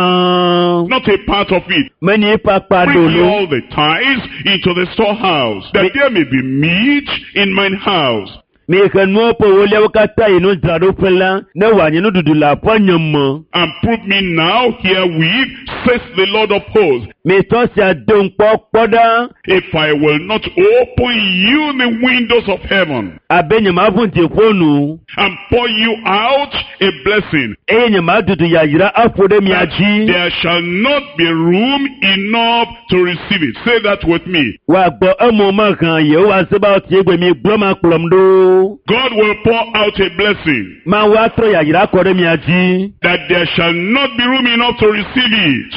katã. not a part of it. Menye kpakpa Bring ɖo ye lo. all the tithes into the storehouse, that there may be meat in mine house. Mi he nuwo ƒe woliawo katã yi nu dzraɖoƒe la ne wòanye nuɖuɖu le aƒenye me. And prove me now herewith, says the Lord of hosts, Mi tɔ sia do ŋkpɔkpɔ ɖa if I will not open you the windows of heaven abe nye ma ƒu dziƒo nu. and pour you out a blessing, Eye nye ma dudu yayra aƒo ɖe mia that dzi. there shall not be room enough to receive it. Say that with me. Wòagbɔ emo me hã Yehowa seba tie gbe mi gblɔ ma kplɔm ɖo. God will pour out a blessing, Mawu atrɔ yayra kɔ ɖe mia dzi. that there shall not be room enough to receive it.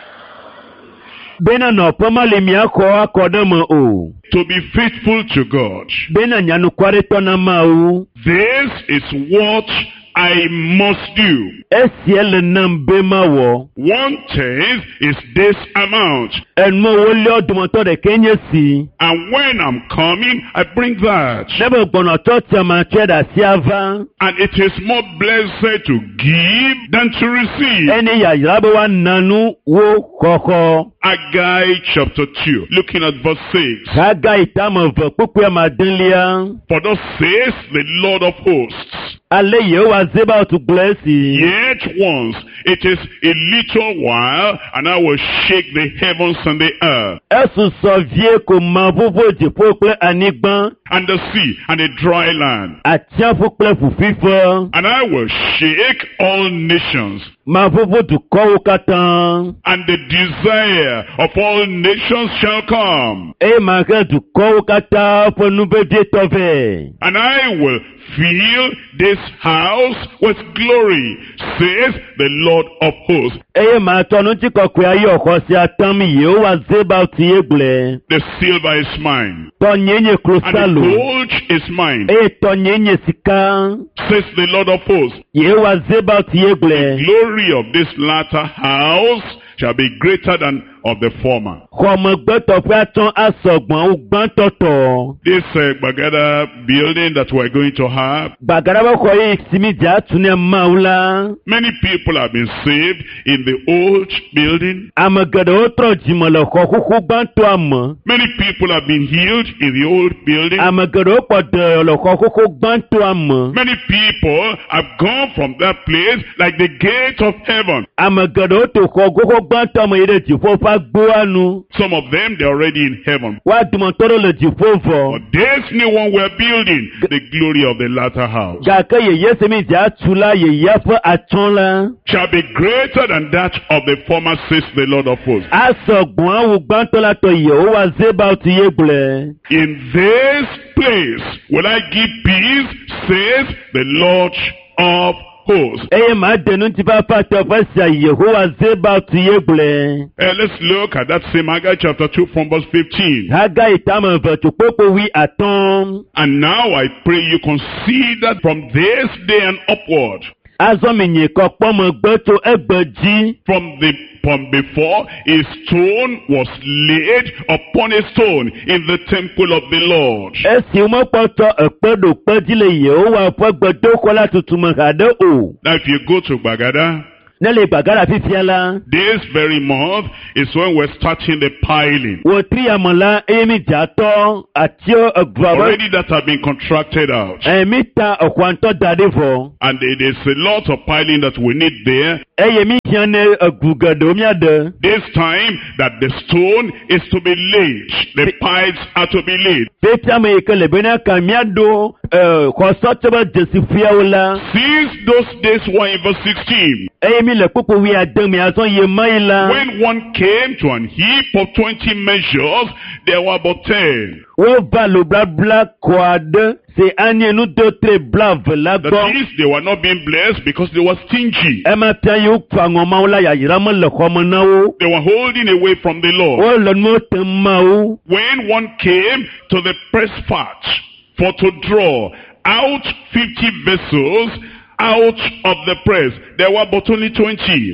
Bena nɔƒe ma le mia xɔ akɔ ɖe me o. To be faithful to God. Bena nyanukwaretɔ na Mawu. This is what I must do. Esia le nam be mawɔ. One tenth is this amount. Enu ewolia dometɔ ɖeke nye si. And when I'm coming, I bring that. Ne be gbɔnɔtɔ tia ma tsɔe ɖe asi ava. And it is more blessed to give than to receive. Ene yayra be woana nu wo xɔxɔ. Haggai chapter two, looking at verse six. Hagai tame ve kpukpue amadelia. For thus says the Lord of hosts, Ale Yehowa Zebaoth gblɔ esi. yet once it is a little while, and I will shake the heavens and the earth, Esusɔ vie ko ma vovo dziƒo kple anyigba. and the sea, and the dry land. Atsiaƒu kple ƒuƒuiƒe. And I will shake all nations, Ma vovo dukɔwo katã. and the desire of all nations shall come. Eye mahe dukɔwo katã ƒe nuvevietɔ vɛ. And I will fill this house with glory, says the Lord of hosts. Eye matɔ ŋutikɔkɔe ayɔ xɔ sia tam Yehowa Zebaoth ye gblɔe. The silver is mine, Tɔnye nye and the klosalo. gold is mine, Eye tɔnye nye sika. says the Lord of hosts. Yehowa Zebaoth ye The gblɔe. glory of this latter house shall be greater than of the former. Xɔmegbetɔƒe atɔ asɔgbɔn gbãtɔ tɔ. This uh, Bagada building that we're going to have, Gbagada be xɔ ye si mi dza tu ne Mawu la. many people have been saved in the old building. Ame geɖewo trɔ dzime le xɔ xoxo gbãtɔa me. Many people have been healed in the old building. Ame geɖewo kpɔ ɖe le xɔ xoxo gbãtɔa me. Many people have gone from that place like the gate of heaven. Ame geɖewo to xɔ xoxo gbãtɔa me yi ɖe dziƒo ƒe Some of them, they're already in heaven. But this new one we're building, the glory of the latter house, shall be greater than that of the former, says the Lord of hosts. In this place will I give peace, says the Lord of hosts. Uh, let's look at that same Haggai chapter two from verse fifteen. And now I pray you consider from this day and upward, from the from before a stone was laid upon a stone in the temple of the Lord. Now if you go to Bagada, this very month is when we're starting the piling. Already that have been contracted out. And there's a lot of piling that we need there. This time that the stone is to be laid. The pipes are to be laid. Since those days were in verse sixteen. When one came to an heap of twenty measures, there were but ten. That is, they were not being blessed because they were stingy. They were holding away from the Lord. When one came to the press part for to draw out fifty vessels out of the press, there were but only twenty.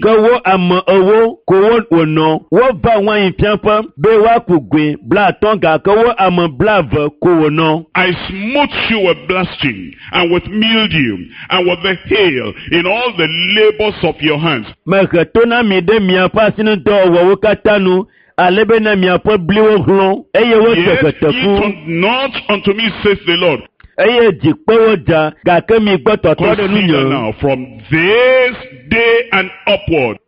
I smote you with blasting, and with mildew, and with the hail, in all the labors of your hands. Yet ye turned not unto me, says the Lord. Consider now from this day and upward.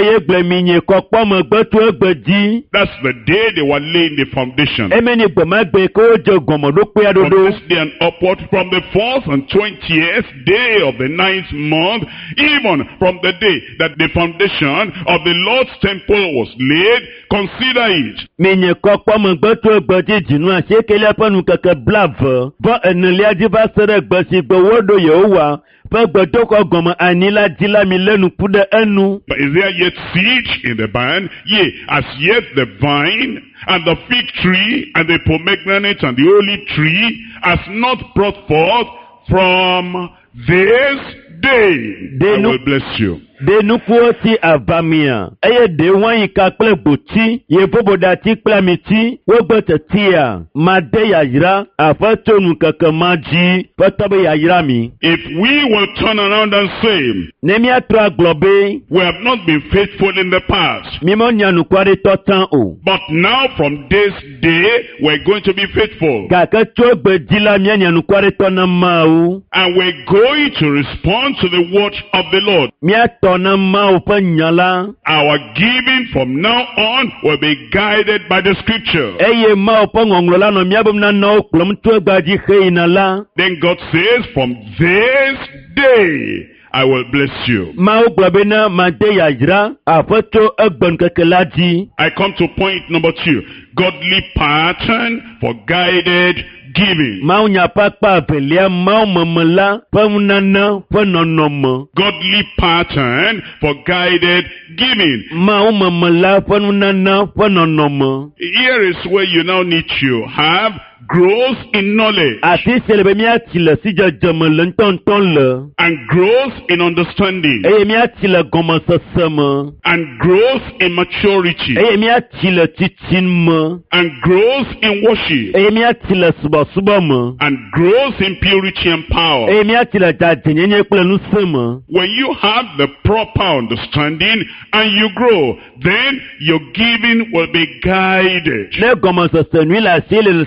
That's the day they were laying the foundation. From this day and upward, from the fourth and twentieth day of the ninth month, even from the day that the foundation of the Lord's temple was laid, consider it. Is there yet seed in the barn? Yea, as yet the vine and the fig tree and the pomegranate and the olive tree has not brought forth from this day. I will bless you. De nukuoti avamia. Eye de wanyi kakple boti. Ye bobodati klamiti. Wogotetia. Made yajira. Afatonu kakamaji. Patabe yajirami. If we will turn around and say, Nemia tra globe. We have not been faithful in the past. Mimonya nukwari totan o. But now from this day, we're going to be faithful. Kakachogbe dila mianya nukwari tonama o. And we're going to respond to the word of the Lord. Miato our giving from now on will be guided by the scripture. Then God says, from this day I will bless you. I come to point number two. Godly pattern for guided giving. Godly pattern for guided giving. Here is where you now need to have growth in knowledge and growth in understanding and growth in maturity and growth in worship and growth in purity and power. When you have the proper understanding and you grow, then your giving will be guided.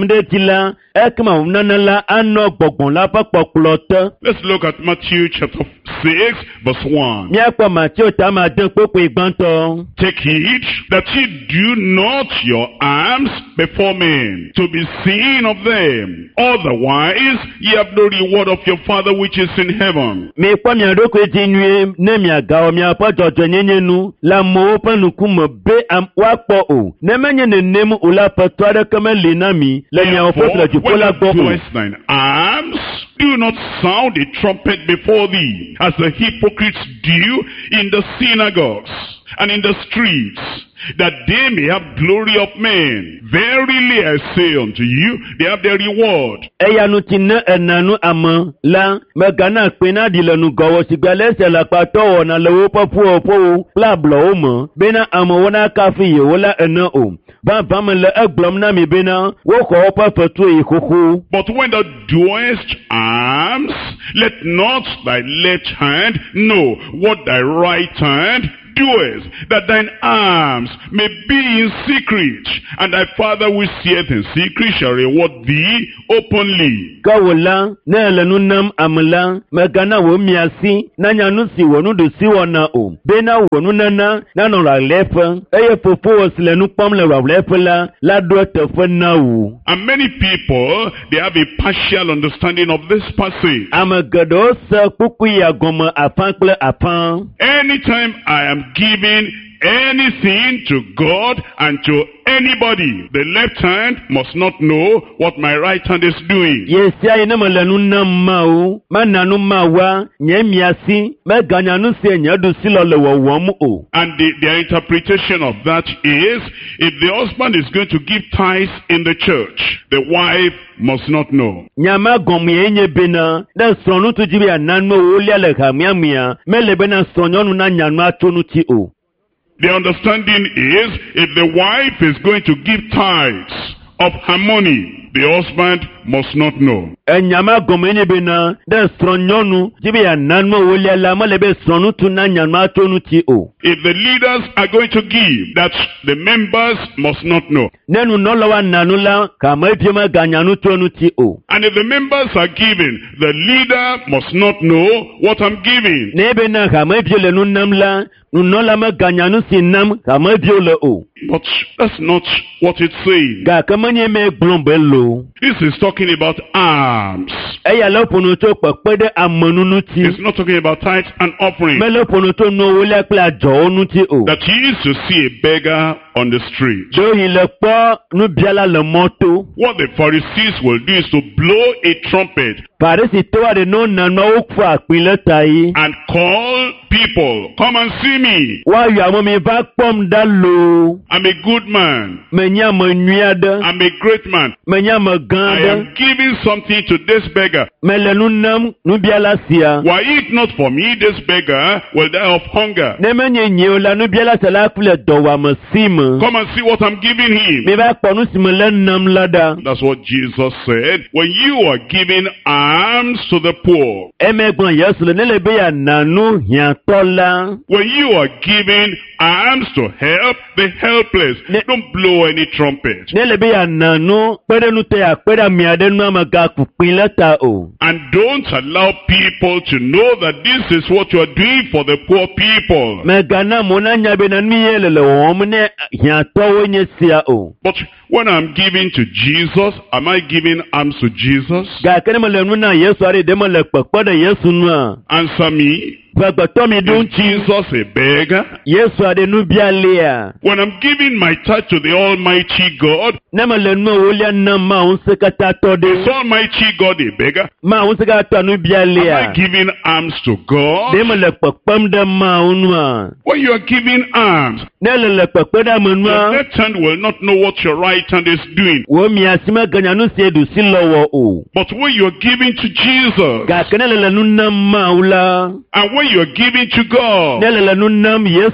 de tila ekma nana la ano gbogbon la papoklote. Let's look at Matthew chapter six verse one. Mi akwa Matthew ta ma den popo igbanto. Take heed that ye do not your alms before men, to be seen of them. Otherwise, ye have no reward of your Father which is in heaven. Mi kwa mi adoko etinue ne mi agawo mi apa jojo nyenye nu la mo panu kumo be am wakpo o. Ne menye ne nemu ula patwade kama linami le mi awopo la jupola gbo. Verse nine. Alms, do not sound a trumpet before thee, as the hypocrites do in the synagogues and in the streets, that they may have glory of men. Verily I say unto you, they have their reward. Eyanu tina enanu ama la megana pena dilanu gowo sigalese la pato na lewo papu opo la blo mo bena amona kafi yola ena o ba ba me le eglom na mi bena wo ko pa fatu ikoko. But when thou doest alms, let not thy left hand know what thy right hand doest, that thine alms may be in secret, and thy Father which seeth in secret shall reward thee openly. Kawola na lenu nam amla megana wo miasi na nyanu si wonu do si wona o bena wonu nana na no la lefa eye popo oslenu pom le wa lefa la la do te na wu. And many people, they have a partial understanding of this passage. Amagado sa kukuya goma apankle apan. Anytime I am giving anything to God and to anybody, the left hand must not know what my right hand is doing. Yes, I am a lanuna mao, mananu mawa, nyemiasi, meganyanu se nyadu silole wa wamu. And the, their interpretation of that is, if the husband is going to give tithes in the church, the wife must not know. Nyama gomi enye bena, da sonu tujibi anano ulia leka mia mia, mele bena sonyonu na nyama tonu ti o. The understanding is, if the wife is going to give tithes of her money, the husband must not know. Enyama gomene bena de stronyonu jibe ya nanmo wole la malebe stronu tu na nyama tonu ti o. If the leaders are going to give, that the members must not know. Nenu nolowa nanula kama ipima ganyanu tonu ti o. And if the members are giving, the leader must not know what I'm giving. Nebe na kama ipile nunamla nunola ma ganyanu sinam kama ipile o. But that's not what it's saying. Ga kama nye me blombelo. This is talking about alms. Eya lopono to pepede amanunu ti. It's not talking about tithes and offerings. Me lopono to no wole pla jonu ti o. That he used to see a beggar on the street. Do hi le po nu biala le moto. What the Pharisees will do is to blow a trumpet. Parisi to de no na no kwa pile tai. And call people, come and see me. Wa ya mo mi ba pom dalo. I'm a good man. Menya mo nuada. I'm a great man. Menya mo I ganda. am giving something to this beggar. Melenu nam nu biala sia. Were it not for me, this beggar will die of hunger. Ne menye nyola nu biala sala kule do wa masima. Come and see what I'm giving him. Me ba ponu simele nam lada. That's what Jesus said. When you are giving alms to the poor, Emegbon yesu le nele be ya nanu hiantola. when you are giving alms to help the helpless, Ne- don't blow any trumpet. Nele be ya nanu pere nu te akpera mi ade nu amaga kupin leta o. And don't allow people to know that this is what you are doing for the poor people. Megana mona nyabe na miyele le womne hiantowo nye sia o. But when I'm giving to Jesus, am I giving alms to Jesus? Ga kene mo le nu na yesu are de mo le pepe de yesu nu a. Answer me. Gbagbato mi Is dun chi. Jesus a beggar? Yesu ade nu biale a. When I'm giving my tithe to the Almighty God, Ne mo le nu wolia na ma un sekata to is de. Almighty God a beggar? Ma un sekata nu biale Am I a. giving alms to God? De mo le pepem de ma unu a. When you are giving alms, Ne le le pepe de mo nu your a. left hand will not know what your right hand is doing. Wo mi asima ganya nu se du si lowo o. But when you are giving to Jesus, Ga kene le le nu na ma ula. and when you are giving to Ne God, le le nu nam Yesu la.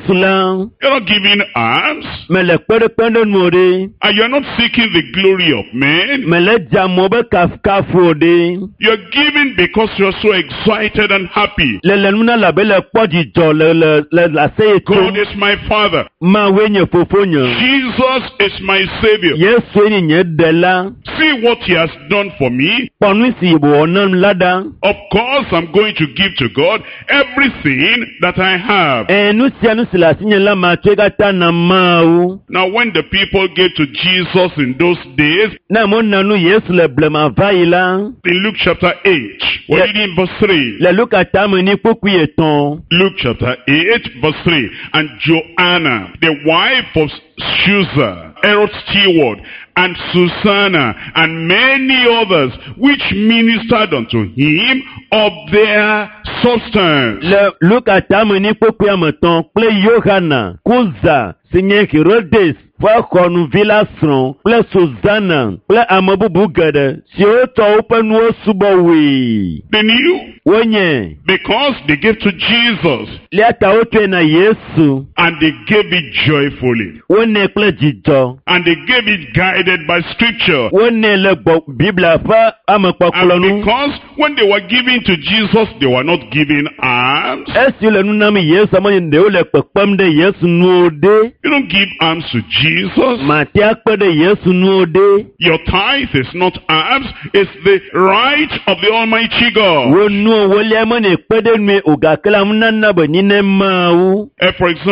ma. You're not giving alms. Me le kpere kpere nu de. And you're not seeking the glory of men. Me le jamo be kaf kafu de. You're giving because you're so excited and happy. Le le nuna la be le kpodi jo le le le la se God is my Father. Ma wenye fofonyo. Jesus is my Savior. Yesu ni nye de la. See what He has done for me. Ponu si bo onam lada. Of course, I'm going to give to God everything that I have. Enu si anu sila sinye la ma chega ta na mau. Now, when the people gave to Jesus in those days, na mo nanu Yesu le blema vaila. in Luke chapter eight, we're Le- reading verse three. Le Luka tamu ni poku yeton. Luke chapter eight, verse three. And Joanna, the wife of Shuzah, Herod's steward, and Susanna, and many others, which ministered unto him of their substance. Le Luka tamu ni poku ya meton. Ple Yohana, Kuza, sinye Herodes. Fwa konu vila sron. Ple Susanna. Ple amabubu gede. Si o to open wo subowi. They knew Wenye. because they gave to Jesus, Le ata otwe na Yesu. and they gave it joyfully, Wone ple jijo. and they gave it guided by scripture. Wone le bo Bibla fa ama And kwakulonu. because when they were giving to Jesus, they were not giving alms. Esi le nunami Yesu amanye nde ole kpekpem de Yesu nuode. You don't give alms to Jesus. Mati akpe de Yesu nuode. Your tithe is not alms, it's the right of the Almighty God. Wo nu wole amanye kpe de nwe ogakela munana be nine mau. Uh, for example,